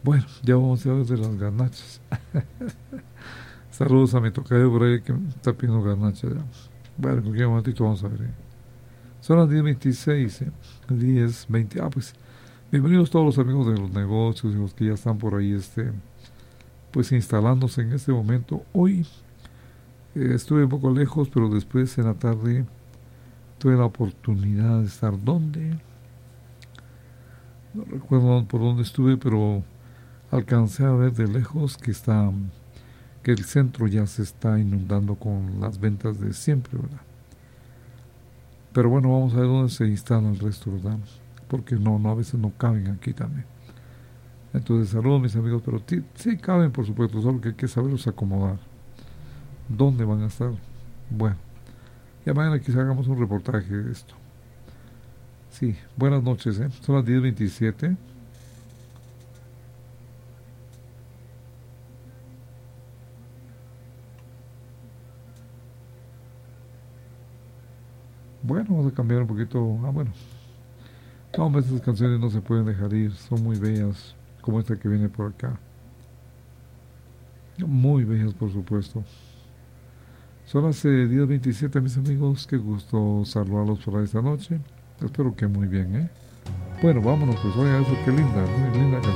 Bueno, ya vamos a hablar de las garnachas. Saludos a mi tocayo por ahí que me está pidiendo garnacha ya. Bueno, en cualquier momentito vamos a ver. Son las 10:26, 10:20. Pues bienvenidos todos los amigos de los negocios y los que ya están por ahí, pues instalándose en este momento. Hoy estuve un poco lejos, pero después en la tarde tuve la oportunidad de estar donde. No recuerdo por dónde estuve, pero alcancé a ver de lejos que el centro ya se está inundando con las ventas de siempre, ¿verdad? Pero bueno, vamos a ver dónde se instala el resto, ¿verdad? Porque no, a veces no caben aquí también. Entonces, saludos mis amigos, pero sí caben, por supuesto, solo que hay que saberlos acomodar. ¿Dónde van a estar? Bueno, ya mañana quizá hagamos un reportaje de esto. Sí, buenas noches, ¿eh? Son las 10:27. Bueno, vamos a cambiar un poquito. Bueno, no, estas canciones no se pueden dejar ir, son muy bellas, como esta que viene por acá. Muy bellas, por supuesto. Son las 10:27, mis amigos. Qué gusto saludarlos por ahí esta noche. Espero que muy bien, ¿eh? Bueno, vámonos, pues. Oiga, eso, qué linda, muy linda canción.